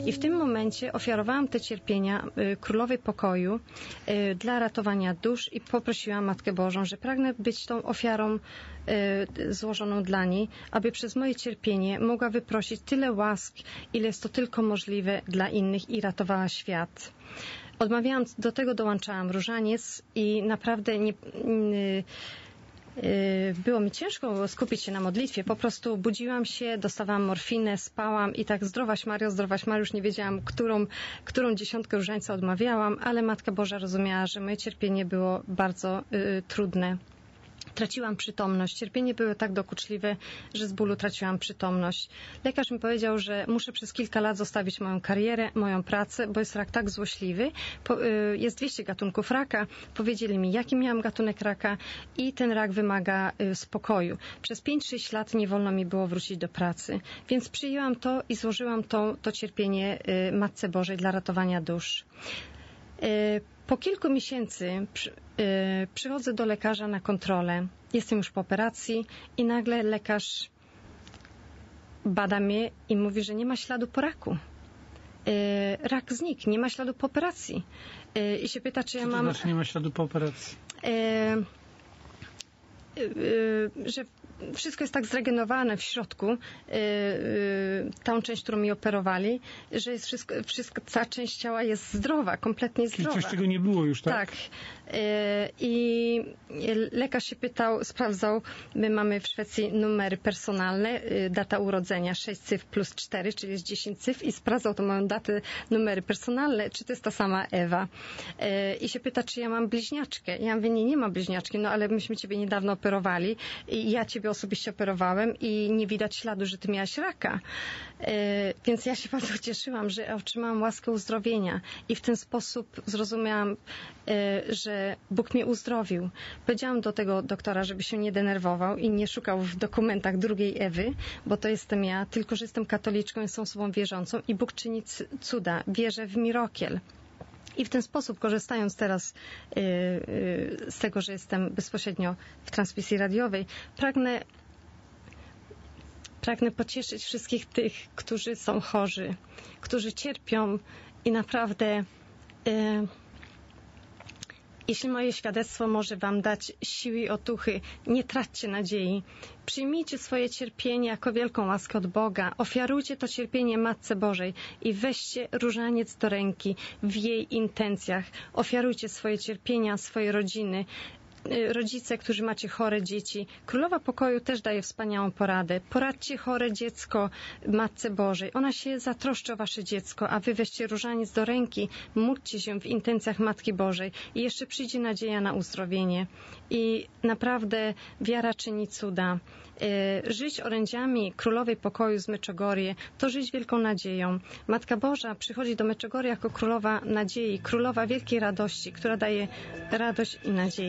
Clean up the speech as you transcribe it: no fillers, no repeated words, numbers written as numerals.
I w tym momencie ofiarowałam te cierpienia Królowej Pokoju dla ratowania dusz i poprosiłam Matkę Bożą, że pragnę być tą ofiarą złożoną dla niej, aby przez moje cierpienie mogła wyprosić tyle łask, ile jest to tylko możliwe dla innych i ratowała świat. Odmawiałam, do tego dołączałam różaniec i naprawdę było mi ciężko skupić się na modlitwie. Po prostu budziłam się, dostawałam morfinę, spałam i tak zdrowaś Mario, już nie wiedziałam, którą dziesiątkę różańca odmawiałam, ale Matka Boża rozumiała, że moje cierpienie było bardzo trudne. Traciłam przytomność. Cierpienie było tak dokuczliwe, że z bólu traciłam przytomność. Lekarz mi powiedział, że muszę przez kilka lat zostawić moją karierę, moją pracę, bo jest rak tak złośliwy. Jest 200 gatunków raka. Powiedzieli mi, jaki miałam gatunek raka i ten rak wymaga spokoju. Przez 5-6 lat nie wolno mi było wrócić do pracy. Więc przyjęłam to i złożyłam to cierpienie Matce Bożej dla ratowania dusz. Po kilku miesięcy przychodzę do lekarza na kontrolę. Jestem już po operacji i nagle lekarz bada mnie i mówi, że nie ma śladu po raku. Rak znikł, nie ma śladu po operacji. I się pyta, czy ja mam... Co to znaczy nie ma śladu po operacji? Że wszystko jest tak zregenerowane w środku, tą część, którą mi operowali, że jest ta część ciała jest zdrowa, kompletnie zdrowa. Czyli coś, czego nie było już, tak? Tak. I lekarz się pytał, sprawdzał, my mamy w Szwecji numery personalne, data urodzenia 6 cyfr plus 4, czyli jest 10 cyfr i sprawdzał tą moją datę, numery personalne, czy to jest ta sama Ewa. I się pyta, czy ja mam bliźniaczkę. Ja mówię, nie mam bliźniaczki, no ale myśmy ciebie niedawno operowali i ja ciebie osobiście operowałem i nie widać śladu, że ty miałaś raka. Więc ja się bardzo cieszyłam, że otrzymałam łaskę uzdrowienia i w ten sposób zrozumiałam, że Bóg mnie uzdrowił. Powiedziałam do tego doktora, żeby się nie denerwował i nie szukał w dokumentach drugiej Ewy, bo to jestem ja, tylko że jestem katoliczką, jestem osobą wierzącą i Bóg czyni cuda. Wierzę w mirakiel. I w ten sposób, korzystając teraz z tego, że jestem bezpośrednio w transmisji radiowej, pragnę pocieszyć wszystkich tych, którzy są chorzy, którzy cierpią i naprawdę jeśli moje świadectwo może wam dać siły i otuchy, nie traćcie nadziei. Przyjmijcie swoje cierpienie jako wielką łaskę od Boga. Ofiarujcie to cierpienie Matce Bożej i weźcie różaniec do ręki w jej intencjach. Ofiarujcie swoje cierpienia, swoje rodziny. Rodzice, którzy macie chore dzieci. Królowa Pokoju też daje wspaniałą poradę. Poradźcie chore dziecko Matce Bożej. Ona się zatroszczy o wasze dziecko, a wy weźcie różaniec do ręki, módlcie się w intencjach Matki Bożej i jeszcze przyjdzie nadzieja na uzdrowienie. I naprawdę wiara czyni cuda. Żyć orędziami Królowej Pokoju z Meczogorie to żyć wielką nadzieją. Matka Boża przychodzi do Meczogory jako królowa nadziei, królowa wielkiej radości, która daje radość i nadzieję.